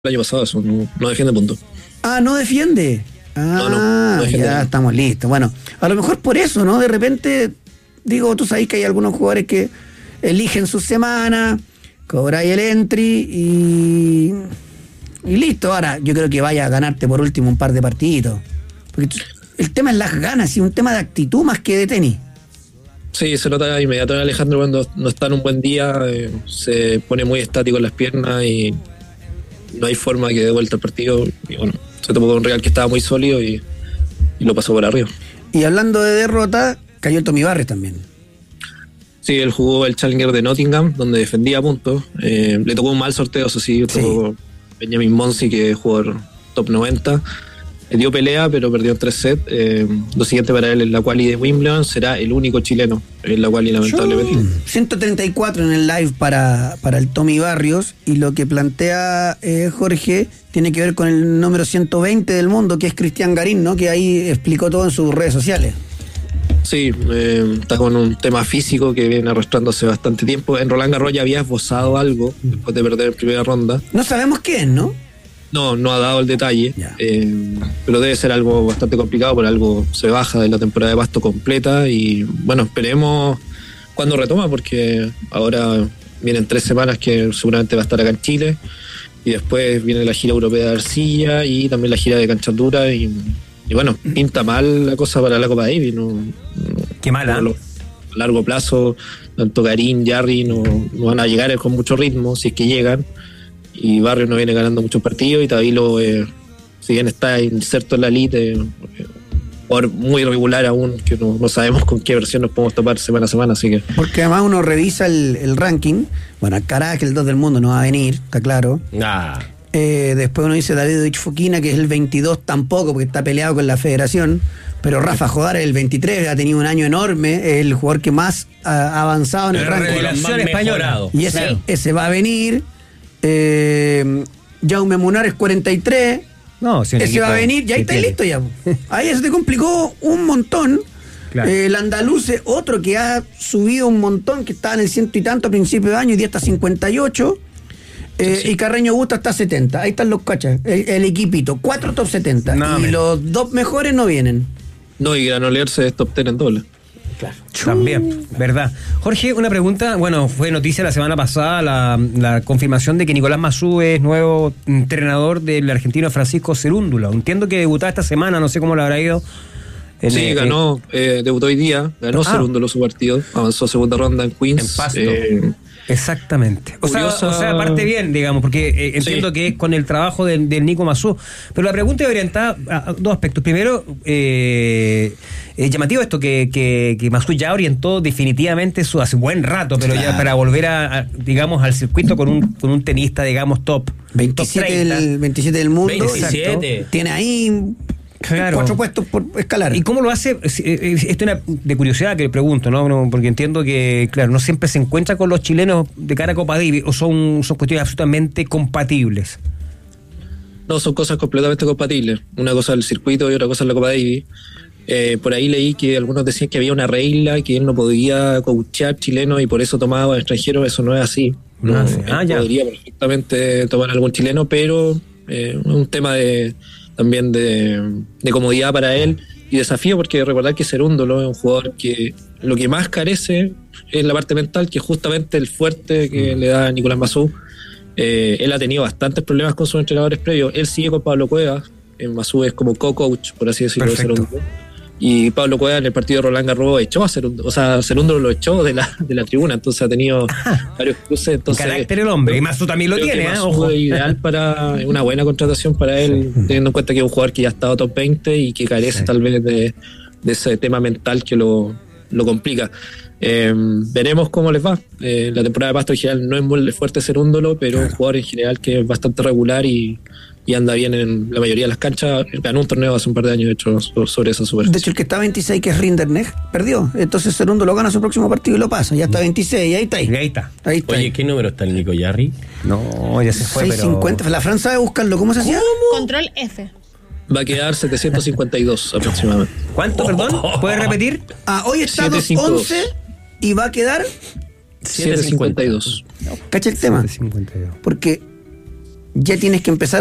año pasado, eso no defiende puntos. No defiende. No defiende. Ya estamos listos. Bueno, a lo mejor por eso, ¿no? De repente, digo, tú sabes que hay algunos jugadores que eligen su semana, cobráis el entry y listo. Ahora, yo creo que vaya a ganarte por último un par de partiditos. Porque el tema es las ganas, y un tema de actitud más que de tenis. Sí, se nota inmediatamente Alejandro cuando no está en un buen día, se pone muy estático en las piernas y no hay forma que dé vuelta el partido. Y bueno, se topó con un Real que estaba muy sólido y lo pasó por arriba. Y hablando de derrota, cayó el Tommy Barrios también. Sí, él jugó el Challenger de Nottingham, donde defendía puntos. Le tocó un mal sorteo, eso sí. Tocó Benjamin Monsi, que es jugador top 90. Le dio pelea, pero perdió en 3 sets. Lo siguiente para él en la quali de Wimbledon será el único chileno en la quali, lamentablemente. 134 en el live para el Tommy Barrios, y lo que plantea Jorge tiene que ver con el número 120 del mundo, que es Cristian Garín, ¿no? Que ahí explicó todo en sus redes sociales. Sí, está con un tema físico que viene arrastrando hace bastante tiempo. En Roland Garros ya había esbozado algo después de perder en primera ronda. No sabemos qué es, ¿no? No ha dado el detalle, pero debe ser algo bastante complicado, por algo se baja de la temporada de pasto completa y bueno, esperemos cuando retoma, porque ahora vienen 3 semanas que seguramente va a estar acá en Chile y después viene la gira europea de arcilla y también la gira de canchas duras y bueno, pinta mal la cosa para la Copa Davis. Qué mala. A largo plazo, tanto Garín, Jarry no van a llegar con mucho ritmo, si es que llegan. Y Barrios no viene ganando muchos partidos y Tabilo, si bien está inserto en la elite, jugador muy irregular aún, que no sabemos con qué versión nos podemos topar semana a semana, así que... Porque además uno revisa el ranking, bueno, Alcaraz, el 2 del mundo, no va a venir, está claro. Después uno dice Davidovich Fokina, que es el 22, tampoco, porque está peleado con la federación, pero Rafa Jodar es el 23, ha tenido un año enorme, es el jugador que más ha avanzado en el ranking. Revelación española. Y ese va a venir. Jaume Munares 43. No, si ese va a venir, ya está listo ya. Ahí se te complicó un montón. Claro. El Andaluce, otro que ha subido un montón, que estaba en el 100 y tanto a principio de año y día está 58. Y Carreño Busta está 70. Ahí están los cachas, el equipito, 4 top 70. Los 2 mejores no vienen. No, y Granollers es top 10 en doble. Claro. También, ¿verdad? Jorge, una pregunta. Bueno, fue noticia la semana pasada la confirmación de que Nicolás Massú es nuevo entrenador del argentino Francisco Cerúndolo. Entiendo que debutaba esta semana, no sé cómo le habrá ido. Sí, ganó, debutó hoy día, ganó Cerúndolo su partido, avanzó a segunda ronda en Queens. En Pasto. Exactamente. O sea, parte bien, digamos, porque entiendo que es con el trabajo del Nico Massú. Pero la pregunta es orientada a 2 aspectos. Primero, llamativo esto que Massú ya orientó definitivamente hace buen rato, pero ya para volver digamos, al circuito con un tenista, digamos, top 27 del mundo. 27. Tiene ahí... Claro. 4 puestos por escalar. ¿Y cómo lo hace? Esto es una de curiosidad que le pregunto, ¿no? Porque entiendo que, claro, no siempre se encuentra con los chilenos de cara a Copa Davis, o son cuestiones absolutamente compatibles. No, son cosas completamente compatibles. Una cosa el circuito y otra cosa la Copa Davis. Por ahí leí que algunos decían que había una regla, que él no podía coachear chilenos y por eso tomaba extranjeros. Eso no es así. Podría perfectamente tomar algún chileno, pero un tema también de comodidad para él y desafío, porque recordar que Cerúndolo es un jugador que lo que más carece es la parte mental, que es justamente el fuerte que le da a Nicolás Massú. Él ha tenido bastantes problemas con sus entrenadores previos. Él sigue con Pablo Cuevas, Massú es como co-coach, por así decirlo, de Cerúndolo. Y Pablo Cuevas en el partido de Roland Garros echó a Cerúndolo, o sea, Cerúndolo lo echó de la tribuna, entonces ha tenido varios cruces. Entonces, carácter el hombre, y Massú también lo tiene, ojo. Es ideal para una buena contratación para él, teniendo en cuenta que es un jugador que ya ha estado top 20 y que carece tal vez de ese tema mental que lo complica. Veremos cómo les va. La temporada de pasto en general no es muy fuerte Cerúndolo, pero un jugador en general que es bastante regular y anda bien en la mayoría de las canchas. Ganó un torneo hace un par de años, de hecho, sobre esa superficie. De hecho, el que está 26, que es Rinderknecht, perdió. Entonces Cerúndolo gana su próximo partido y lo pasa. Ya está 26 y ahí está. Oye, ¿qué número está el Nico Jarry? No, ya se fue, 650. Pero... La Fran sabe buscarlo. ¿Cómo se hacía? Control F. Va a quedar 752 aproximadamente. ¿Cuánto, perdón? ¿Puedes repetir? Hoy está 211 y va a quedar 752. ¿Cacha el tema? 752. Porque ya tienes que empezar